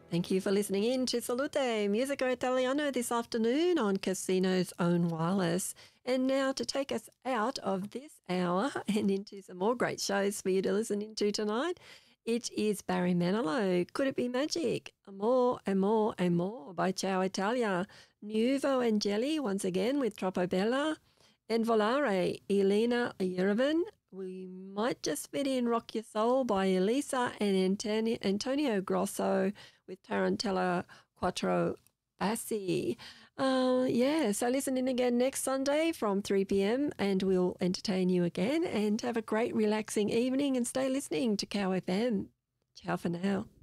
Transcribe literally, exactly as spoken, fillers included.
Thank you for listening in to Salute Musica Italiano this afternoon on Casino's Own Wireless. And now to take us out of this hour and into some more great shows for you to listen into tonight, it is Barry Manilow. Could It Be Magic? Amor, Amor, Amor by Ciao Italia. Nuovo Angeli once again with Troppo Bella. And Volare, Elena Yerevan. We Might Just Fit In Rock Your Soul by Elisa and Antonio, Antonio Grosso with Tarantella Quattro Bassi. Uh, yeah, so listen in again next Sunday from three p.m. and we'll entertain you again, and have a great relaxing evening and stay listening to Cow F M. Ciao for now.